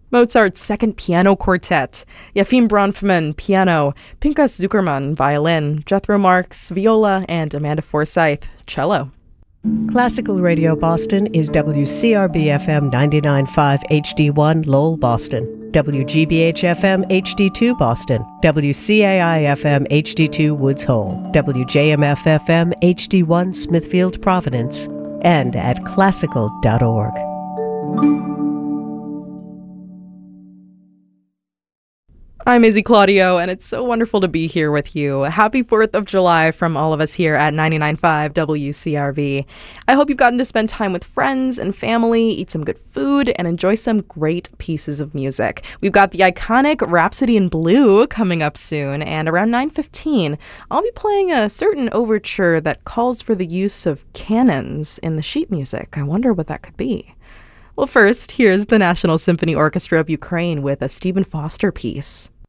Mozart's Second Piano Quartet, Yefim Bronfman, piano, Pinchas Zuckerman, violin, Jethro Marx, viola, and Amanda Forsyth, cello. Classical Radio Boston is WCRB-FM 99.5 HD1 Lowell, Boston, WGBH-FM HD2 Boston, WCAI-FM HD2 Woods Hole, WJMF-FM HD1 Smithfield, Providence, and at classical.org. I'm Izzy Claudio, and it's so wonderful to be here with you. Happy 4th of July from all of us here at 99.5 WCRV. I hope you've gotten to spend time with friends and family, eat some good food, and enjoy some great pieces of music. We've got the iconic Rhapsody in Blue coming up soon, and around 9:15, I'll be playing a certain overture that calls for the use of cannons in the sheet music. I wonder what that could be. Well, first, here's the National Symphony Orchestra of Ukraine with a Stephen Foster piece.